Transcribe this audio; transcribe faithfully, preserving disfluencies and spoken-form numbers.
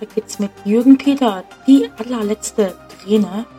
weiter geht's mit Jürgen Peter, die allerletzte Träne.